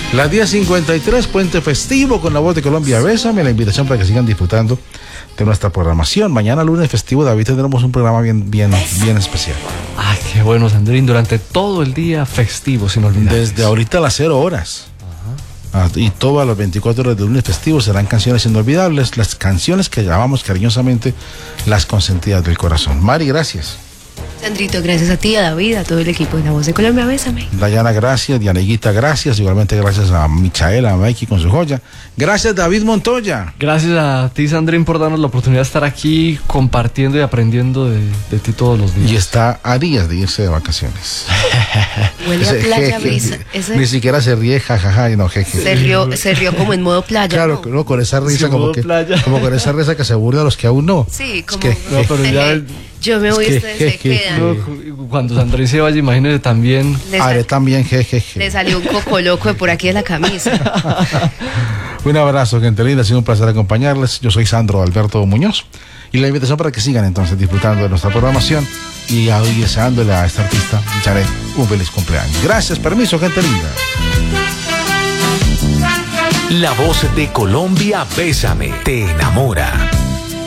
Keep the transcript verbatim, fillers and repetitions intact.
Las diez cincuenta y tres, puente festivo con la voz de Colombia. Bésame, la invitación para que sigan disfrutando de nuestra programación. Mañana lunes festivo, David, tendremos un programa bien, bien, bien especial. Ay, qué bueno, Sandrín, durante todo el día festivo, sin olvidar. Desde ahorita a las cero horas. Ajá. Y todas las veinticuatro horas de lunes festivo serán canciones inolvidables, las canciones que llamamos cariñosamente las consentidas del corazón. Mari, gracias. Sandrito, gracias a ti, a David, a todo el equipo de La Voz de Colombia. Bésame. Dayana, gracias. Dianeguita, gracias. Igualmente gracias a Michaela, a Mikey con su joya. Gracias, David Montoya. Gracias a ti, Sandrín, por darnos la oportunidad de estar aquí compartiendo y aprendiendo de, de ti todos los días. Y está a días de irse de vacaciones. Huele a Ese playa, jeje, brisa. Ese Ni siquiera se ríe, jajaja, y no, jeje. se rió, se rió como en modo playa. Claro, ¿no? no, con esa risa Sí, como modo que, playa. como con esa risa que se burla a los que aún no. Sí, como. que- No, pero ya... Yo me voy, Es que- ustedes se que- quedan. No, cuando Sandrín se vaya, imagínese también... Le, sal- Haré también, jejeje. le salió un coco loco de por aquí de la camisa. Un abrazo, gente linda, ha sido un placer acompañarles. Yo soy Sandro Alberto Muñoz y la invitación para que sigan entonces disfrutando de nuestra programación y hoy deseándole a esta artista, Janet, un feliz cumpleaños. Gracias, permiso, gente linda. La Voz de Colombia, Bésame, te enamora.